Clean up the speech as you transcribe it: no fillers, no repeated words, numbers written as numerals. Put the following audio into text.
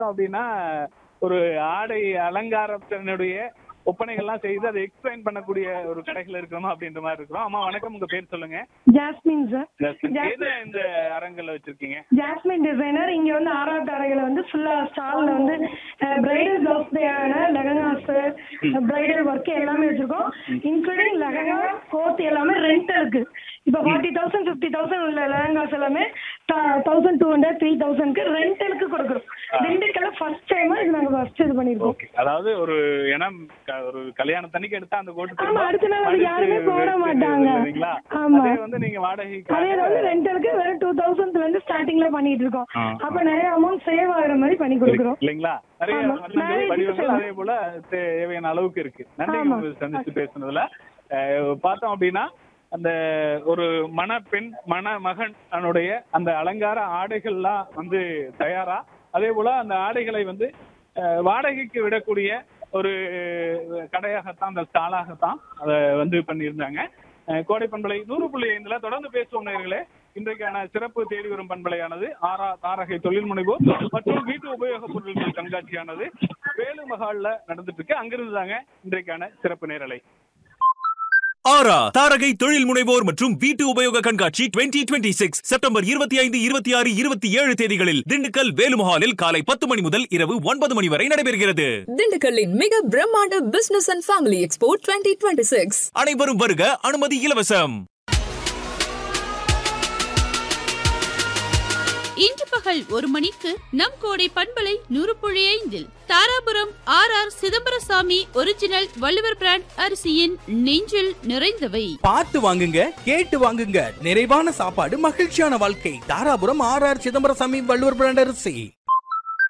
அப்படின்னா ஒரு ஆடை அலங்காரத்தினுடைய ஒப்பனைகள்லாம் செய்து அதை எக்ஸ்பிளைன் பண்ணக்கூடிய ஒரு கடைகள் இருக்கணும் அப்படின்ற மாதிரி இருக்கிறோம். அம்மா வணக்கம், உங்க பேர் சொல்லுங்க. Jasmine sir. இந்த அரங்கல்ல வச்சிருக்கீங்க? Jasmine designer. இங்க வந்து ஆறாட்டு அறைகளை வந்து ஃபுல்லா ஸ்டால்ல வந்து பிரைடல் பிளவுஸ் தேவையான லெஹங்காஸ், பிரைடல் ஒர்க் எல்லாமே வச்சிருக்கோம். இன்க்ளூடிங் லெஹங்கா, கோட் எல்லாமே ரெண்டலுக்கு. இப்போ 40,000 50,000 உள்ள லெஹங்காஸ் எல்லாமே 1,200 3,000க்கு ரெண்டலுக்கு கொடுக்குறோம். திண்டுக்கல்ல ஃபர்ஸ்ட் டைம் இது நாங்க ஃபர்ஸ்ட் இது பண்ணிருக்கோம். அதாவது ஒரு ஒரு கல்யாணத்தன்னைக்கு எடுத்தா அந்த கோட் ஆமா, அடுத்த நாள் அது யாருமே போட மாட்டாங்க. ஆமா, அதே வந்து நீங்க வாடகைக்கு அதே வந்து ரெண்டலுக்கு வெறும் 2,000ல இருந்து ஸ்டார்டிங்ல பண்ணிட்டு இருக்கோம். அப்ப நிறைய அமௌண்ட் சேவ் ஆகுற மாதிரி பண்ணி கொடுக்குறோம் இல்லைங்களா? நிறைய வடிவங்கள் அதே போல தேவையான அளவுக்கு இருக்கு. நன்றி சந்திச்சு பேசுனதுல. பார்த்தோம் அப்படின்னா அந்த ஒரு மணப்பெண் மணமகன் அந்த அலங்கார ஆடைகள்லாம் வந்து தயாரா, அதே போல அந்த ஆடைகளை வந்து வாடகைக்கு விடக்கூடிய ஒரு கடையாகத்தான், அந்த ஸ்டாலாகத்தான் அதை வந்து பண்ணியிருந்தாங்க. கோடை பண்பலை 100.5 தொடர்ந்து பேசுவோம் நேயர்களே. இன்றைக்கான சிறப்பு தேடி வரும் பண்பலையானது தாரகை தொழில் முனைவோர் மற்றும் வீட்டு உபயோகப் பொருட்கள் கண்காட்சியானது வேலு மஹால்ல நடந்துட்டு இருக்கு. அங்கிருந்து தாங்க இன்றைக்கான சிறப்பு நேரலை. ஆரா தாரகை தொழில் முனைவோர் மற்றும் வீட்டு உபயோக கண்காட்சி 2026 செப்டம்பர் 25, 26, 27 தேதிகளில் திண்டுக்கல் வேலுமஹாலில் காலை 10 மணி முதல் இரவு 9 மணி வரை நடைபெறுகிறது. திண்டுக்கல்லின் மிக பிரம்மாண்ட பிசினஸ் அண்ட் ஃபேமிலி எக்ஸ்போ 2026. அனைவரும் வருக, அனுமதி இலவசம். இன்று பகல் 1 மணிக்கு நம் கோடை பண்பலை 100.5 Dharapuram R Chidambarasamy original Valluvar brand அரிசியின் நெஞ்சில் நிறைந்தவை. பார்த்து வாங்குங்க, கேட்டு வாங்குங்க. நிறைவான சாப்பாடு, மகிழ்ச்சியான வாழ்க்கை. தாராபுரம் ஆர் சிதம்பரசாமி வள்ளுவர் பிராண்ட் அரிசி.